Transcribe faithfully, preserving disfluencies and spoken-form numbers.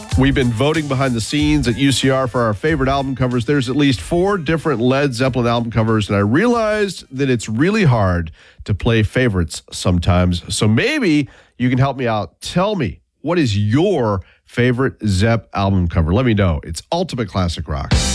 We've been voting behind the scenes at U C R for our favorite album covers. There's at least four different Led Zeppelin album covers, and I realized that it's really hard to play favorites sometimes. So maybe you can help me out. Tell me, what is your favorite Zepp album cover? Let me know. It's Ultimate Classic Rock.